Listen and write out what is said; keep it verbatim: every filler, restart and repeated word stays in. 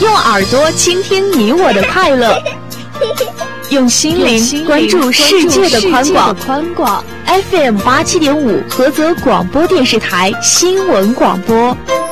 用耳朵倾听你我的快乐，用心灵关注世界的宽广。F M 八七点五菏泽广播电视台新闻广播。